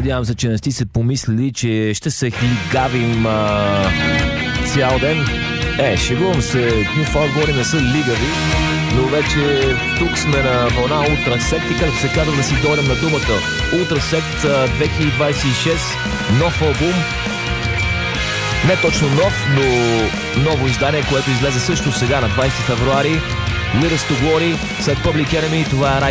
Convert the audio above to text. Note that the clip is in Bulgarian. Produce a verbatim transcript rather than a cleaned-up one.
Надявам се, че не сте се помислили, че ще се хлигавим а, цял ден. Е, шегувам се, New Found Glory не са лигави, но вече тук сме на вълна Ultrasect и както се казва да си дойдем на думата. Ultrasect две хиляди двадесет и шест, нов албум. Не точно нов, но ново издание, което излезе също сега на двадесети февруари. Lyrics to Glory, след Public Enemy, това е